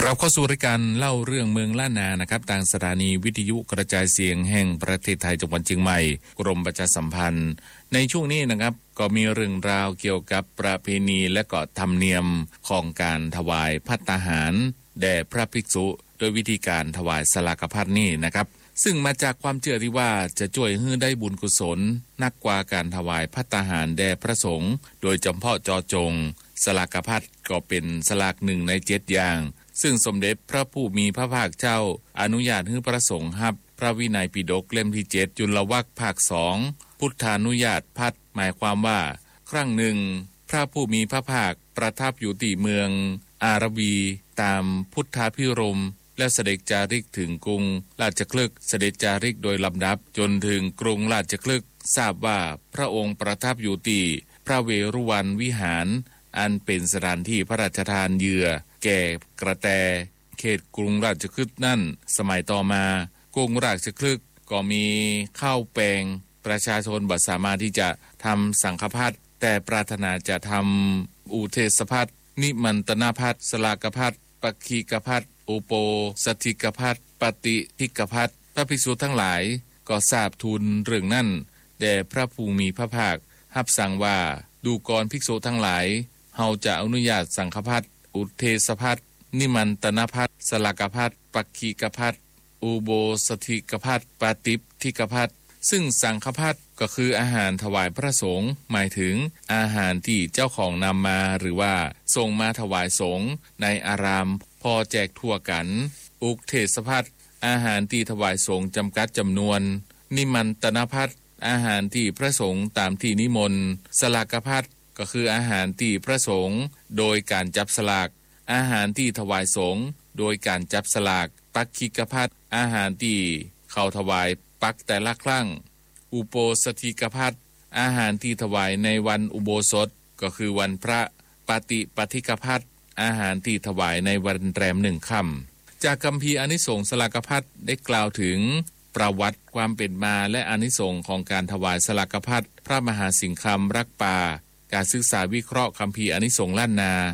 เราเข้าสู่รายการเล่าเรื่องเมืองล้านนานะครับทางสถานีวิทยุกระจายเสียงแห่งประเทศไทยจังหวัดเชียงใหม่กรมประชาสัมพันธ์ในช่วงนี้นะครับก็มีเรื่องราวเกี่ยวกับประเพณีและก็ธรรมเนียมของการถวายภัตตาหารแด่พระภิกษุโดยวิธีการถวายสลากภัตนี่นะครับซึ่งมาจากความเชื่อที่ว่าจะช่วยให้ได้บุญกุศลนักกว่าการถวายภัตตาหารแด่พระสงฆ์โดยเฉพาะเจาะจงสลากภัตก็เป็นสลาก1ใน7อย่างซึ่งสมเด็จพระผู้มีพระภาคเจ้าอนุญาตให้พระสงฆ์รับพระวินัยปิฎกเล่มที่7จุลวรรคภาค2พุทธานุญาตภัตหมายความว่าครั้งหนึ่งพระผู้มีพระภาคประทับอยู่ที่เมืองอารวีตามพุทธาภิรมย์และเสด็จจาริกถึงกรุงราชคฤห์เสด็จจาริกโดยลำดับจนถึงกรุงราชคฤห์ทราบว่าพระองค์ประทับอยู่ที่พระเวรุวันวิหารอันเป็นสถานที่พระราชทานเหยื่อแก่กระแตเขตกรุงราชคฤห์นั่นสมัยต่อมากรุงราชคฤห์ก็มีข้าวแปลงประชาชนบ่สามารถที่จะทำสังฆภัตแต่ปรารถนาจะทำอุเทศภัตนิมันตนาภัตสลากภัตปัคคีกภัตอุโปสถิกภัตปฏิทิกภัตพระภิกษุทั้งหลายก็ทราบทูลเรื่องนั้นแด่พระผู้มีพระภาครับสั่งว่าดูก่อนภิกษุทั้งหลายเฮาจะอนุญาตสังฆภัตอุเทศภัตนิมันตนาภัตสลากภัตปัคคีกภัตอุโบสถิกภัตปฏิทิกภัตซึ่งสังฆภัตก็คืออาหารถวายพระสงฆ์หมายถึงอาหารที่เจ้าของนำมาหรือว่าส่งมาถวายสงฆ์ในอารามพอแจกทั่วกันอุเทศภัตอาหารที่ถวายสงฆ์จำกัดจำนวนนิมันตนาภัตอาหารที่พระสงฆ์ตามที่นิมนต์สลากภัตก็คืออาหารที่พระสงฆ์โดยการจับสลากอาหารที่ถวายสงฆ์โดยการจับสลากปัคคีกภัตอาหารที่เขาถวายปักแต่ละครั้งอุโปสถิกภัตอาหารที่ถวายในวันอุโบสถก็คือวันพระปฏิปทิกภัตอาหารที่ถวายในวันแรม1ค่ำจากคัมภีร์อานิสงส์สลากภัตได้กล่าวถึงประวัติความเป็นมาและอานิสงส์ของการถวายสลากภัตพระมหาสิงคัมรักป่าการศึกษาวิเคราะห์คัมภีร์อานิสงส์ล้านนา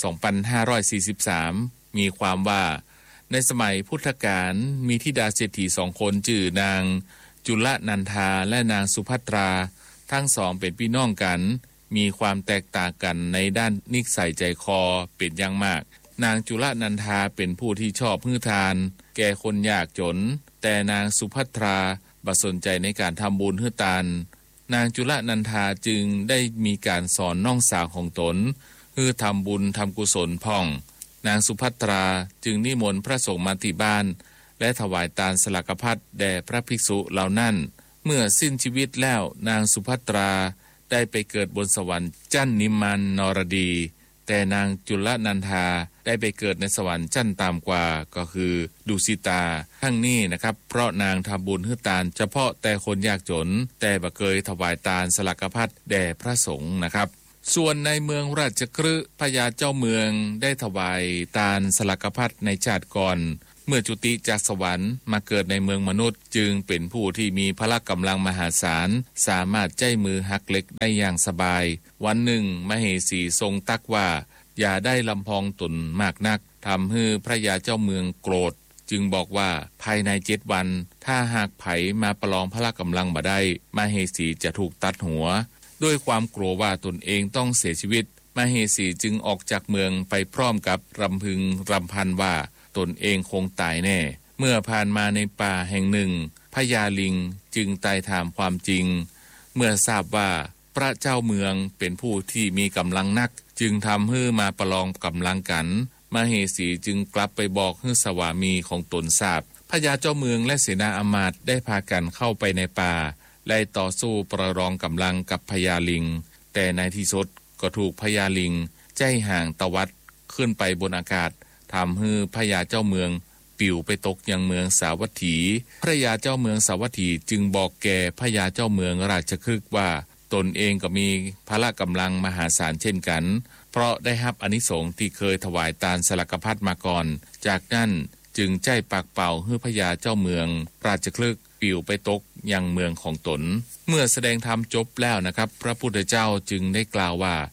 2543มีความว่าในสมัยพุทธกาลมีธิดาเศรษฐี2คนชื่อนางจุลนันทาและนางสุภัตราทั้งสองเป็นพี่น้องกันมีความแตกต่างกันในด้านนิสัยใจคอเป็นอย่างมากนางจุลนันทาเป็นผู้ที่ชอบให้ทานแก่คนยากจนแต่นางสุภัตราบ่สนใจในการทำบุญให้ทานนางจุลนันทาจึงได้มีการสอนน้องสาวของตนให้ทำบุญทำกุศลพ่องนางสุภัตราจึงนิมนต์พระสงฆ์มาที่บ้านและถวายทานสลากภัตแด่พระภิกษุเหล่านั้นเมื่อสิ้นชีวิตแล้วนางสุภัตราได้ไปเกิดบนสวรรค์ชั้นนิมานนรดีแต่นางจุลนันทาได้ไปเกิดในสวรรค์ชั้นต่ำกว่าก็คือดุสิตาทั้งนี้นะครับเพราะนางทำบุญให้ทานเฉพาะแต่คนยากจนแต่บ่เคยถวายทานสลากภัตแด่พระสงฆ์นะครับส่วนในเมืองราชคฤห์พญาเจ้าเมืองได้ถวายทานสลากภัตในชาติก่อนเมื่อจุติจากสวรรค์มาเกิดในเมืองมนุษย์จึงเป็นผู้ที่มีพละกำลังมหาศาลสามารถใจมือหักเหล็กได้อย่างสบายวันหนึ่งมเหสีทรงตักว่าอย่าได้ลำพองตนมากนักทำให้พระยาเจ้าเมืองโกรธจึงบอกว่าภายใน7 วันถ้าหากไผมาประลองพละกำลังบ่ได้มเหสีจะถูกตัดหัวด้วยความกลัวว่าตนเองต้องเสียชีวิตมเหสีจึงออกจากเมืองไปพร้อมกับรำพึงรำพันว่าตนเองคงตายแน่เมื่อผ่านมาในป่าแห่งหนึ่งพญาลิงจึงไต่ถามความจริงเมื่อทราบว่าพระเจ้าเมืองเป็นผู้ที่มีกำลังนักจึงทำให้มาประลองกำลังกันมเหสีจึงกลับไปบอกให้สวามีของตนทราบพญาเจ้าเมืองและเสนาอมาตย์ได้พากันเข้าไปในป่าไล่ต่อสู้ประลองกำลังกับพญาลิงแต่ในที่สุดก็ถูกพญาลิงใจห่างตวัดขึ้นไปบนอากาศทำให้พญาเจ้าเมืองปิวไปตกยังเมืองสาวัตถีพระยาเจ้าเมืองสาวัตถีจึงบอกแก่พญาเจ้าเมืองราชคฤห์ว่าตนเองก็มีพละกำลังมหาศาลเช่นกันเพราะได้รับอานิสงส์ที่เคยถวายทานสลากภัตมาก่อนจากนั้นจึงใจปากเป่าให้พญาเจ้าเมืองราชคฤห์ปิวไปตกยังเมืองของตนเมื่อแสดงธรรมจบแล้วนะครับพระพุทธเจ้าจึงได้กล่าวว่า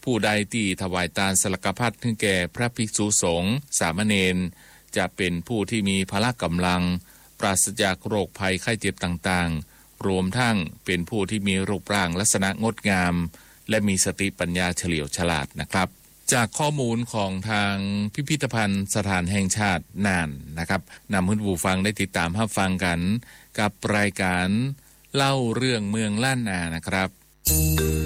ผู้ใดที่ถวายทานสลักภัตถึงแก่พระภิกษุสงฆ์สามเณรจะเป็นผู้ที่มีพละกำลังปราศจากโรคภัยไข้เจ็บต่างๆรวมทั้งเป็นผู้ที่มีรูปร่างลักษณะงดงามและมีสติปัญญาเฉลียวฉลาดนะครับจากข้อมูลของทางพิพิธภัณฑ์สถานแห่งชาติน่านนะครับนำให้ผู้ฟังได้ติดตามรับฟังกันกับรายการเล่าเรื่องเมืองล้านนานะครับ